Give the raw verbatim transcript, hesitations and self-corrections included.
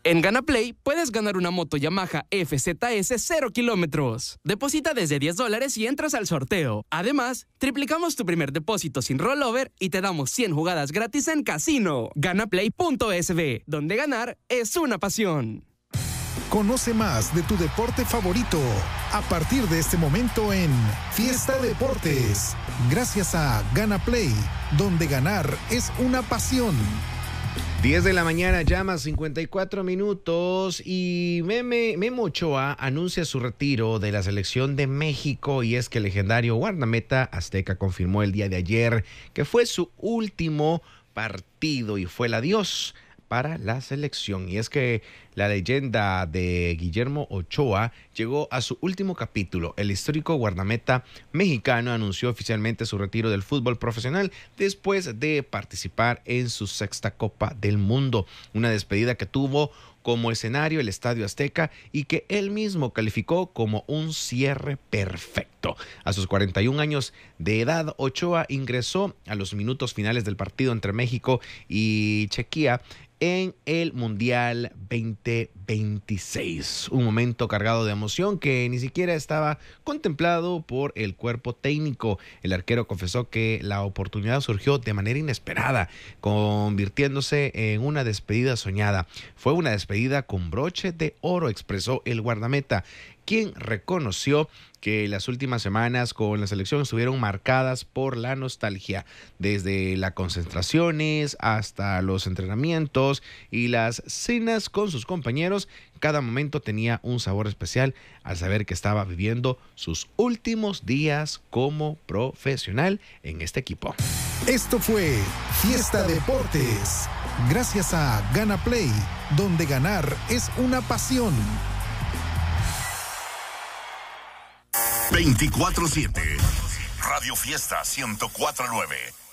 En GanaPlay puedes ganar una moto Yamaha F Z S cero kilómetros. Deposita desde diez dólares y entras al sorteo. Además, triplicamos tu primer depósito sin rollover y te damos cien jugadas gratis en casino. Ganaplay punto es be, donde ganar es una pasión. Conoce más de tu deporte favorito a partir de este momento en Fiesta Deportes. Gracias a GanaPlay, donde ganar es una pasión. diez de la mañana, llama cincuenta y cuatro minutos y Meme, Memo Ochoa anuncia su retiro de la selección de México, y es que el legendario guardameta azteca confirmó el día de ayer que fue su último partido y fue el adiós para la selección. Y es que la leyenda de Guillermo Ochoa llegó a su último capítulo. El histórico guardameta mexicano anunció oficialmente su retiro del fútbol profesional después de participar en su sexta Copa del Mundo. Una despedida que tuvo como escenario el Estadio Azteca y que él mismo calificó como un cierre perfecto. A sus cuarenta y un años de edad, Ochoa ingresó a los minutos finales del partido entre México y Chequia en el Mundial veinte veintiséis. Un momento cargado de emoción que ni siquiera estaba contemplado por el cuerpo técnico. El arquero confesó que la oportunidad surgió de manera inesperada, convirtiéndose en una despedida soñada. Fue una despedida con broche de oro, expresó el guardameta, quien reconoció que las últimas semanas con la selección estuvieron marcadas por la nostalgia, desde las concentraciones hasta los entrenamientos y las cenas con sus compañeros. Cada momento tenía un sabor especial al saber que estaba viviendo sus últimos días como profesional en este equipo. Esto fue Fiesta Deportes, gracias a GanaPlay, donde ganar es una pasión. veinticuatro siete Radio Fiesta ciento cuatro punto nueve.